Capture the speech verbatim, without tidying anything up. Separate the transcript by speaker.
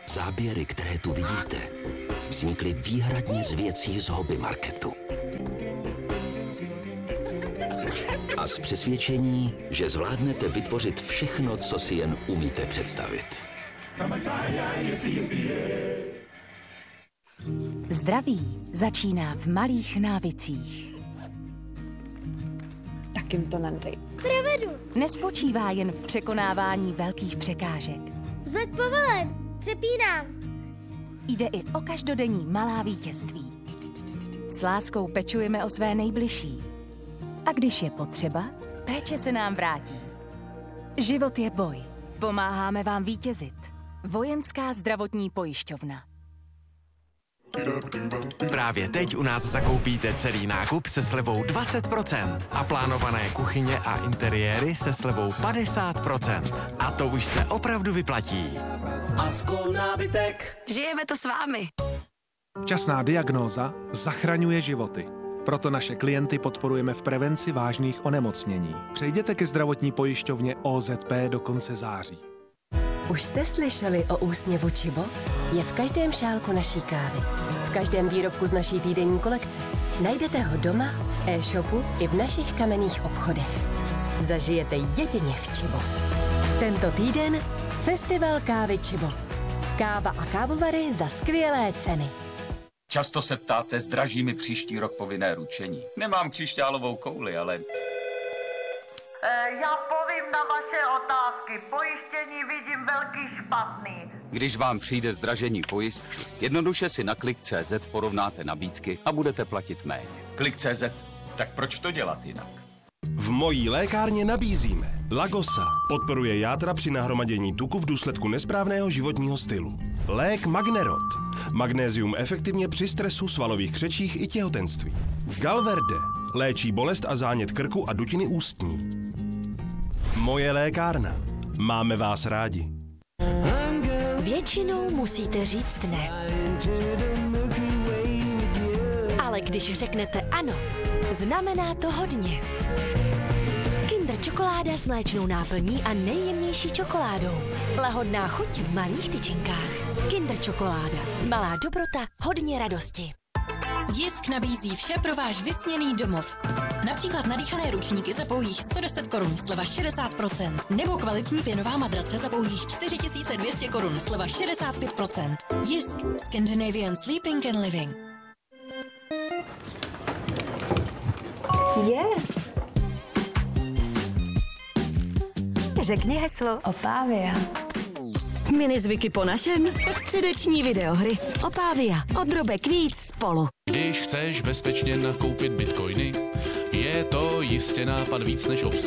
Speaker 1: Záběry, které tu vidíte, vznikly výhradně z věcí z hobby marketu. A z přesvědčení, že zvládnete vytvořit všechno, co si jen umíte představit.
Speaker 2: Zdraví začíná v malých návicích.
Speaker 3: Tak jim to nadej.
Speaker 4: Provedu.
Speaker 2: Nespočívá jen v překonávání velkých překážek.
Speaker 4: Vzlet povelen. Přepínám.
Speaker 2: Jde i o každodenní malá vítězství. S láskou pečujeme o své nejbližší. A když je potřeba, péče se nám vrátí. Život je boj. Pomáháme vám vítězit. Vojenská zdravotní pojišťovna.
Speaker 5: Právě teď u nás zakoupíte celý nákup se slevou dvacet procent a plánované kuchyně a interiéry se slevou padesát procent. A to už se opravdu vyplatí.
Speaker 6: Askol nábytek.
Speaker 7: Žijeme to s vámi.
Speaker 8: Včasná diagnóza zachraňuje životy. Proto naše klienty podporujeme v prevenci vážných onemocnění. Přejděte ke zdravotní pojišťovně O Z P do konce září.
Speaker 9: Už jste slyšeli o úsměvu Čibo? Je v každém šálku naší kávy. V každém výrobku z naší týdenní kolekce. Najdete ho doma, v e-shopu i v našich kamenných obchodech. Zažijete jedině v Čibo. Tento týden Festival kávy Čibo. Káva a kávovary za skvělé ceny.
Speaker 10: Často se ptáte, zdraží mi příští rok povinné ručení. Nemám křišťálovou kouli, ale...
Speaker 11: Já povím na vaše otázky. Pojištění vidím velký špatný.
Speaker 10: Když vám přijde zdražení pojistky, jednoduše si na klik tečka cé zet porovnáte nabídky a budete platit méně. klik tečka cé zet, tak proč to dělat jinak?
Speaker 12: V mojí lékárně nabízíme Lagosa. Podporuje játra při nahromadění tuku v důsledku nesprávného životního stylu. Lék Magnerot. Magnézium efektivně při stresu, svalových křečích i těhotenství. Galverde. Léčí bolest a zánět krku a dutiny ústní. Moje lékárna. Máme vás rádi.
Speaker 13: Většinou musíte říct ne. Ale když řeknete ano, znamená to hodně. Kinder čokoláda s mléčnou náplní a nejjemnější čokoládou. Lahodná chuť v malých tyčinkách. Kinder čokoláda. Malá dobrota, hodně radosti.
Speaker 14: Jisk nabízí vše pro váš vysněný domov. Například nadýchané ručníky za pouhých sto deset korun, sleva šedesát procent. Nebo kvalitní pěnová madrace za pouhých čtyři tisíce dvě stě korun, sleva šedesát pět procent. Jisk. Scandinavian Sleeping and Living.
Speaker 13: Je. Yeah. Řekni heslo.
Speaker 7: Opávia.
Speaker 13: Minizvyky po našem, tak středeční videohry. Opávia. Od drobek víc spolu.
Speaker 15: Když chceš bezpečně nakoupit bitcoiny, je to jistě nápad víc než obsluh.